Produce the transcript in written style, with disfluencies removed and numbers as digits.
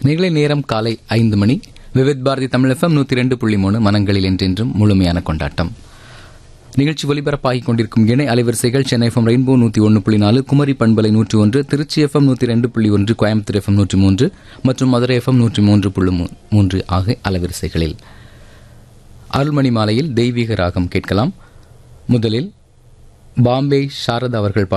நிகழ நேரம் காலை 5 மணி. விவித் பாரதி தமிழ் FM 102.3 மனங்களில் என்றென்றும் முழுமையான கொண்டாட்டம். நிகழ்ச்சி ஒலிபரப்பாகிக் கொண்டிருக்கும் இணை அலைவரிசைகள் சென்னை FM ரெயின்போ 101.4, குமரி பண்பலை 101, திருச்சி FM 102.1, கோயம்புத்தூர் FM 103 மற்றும் மதுரை FM 103.3 ஆகிய அலைவரிசைகளில் அருள்மணி மாலையில் தெய்வீக ராகம் கேட்கலாம். முதலில் பாம்பே சாரதா அவர்கள்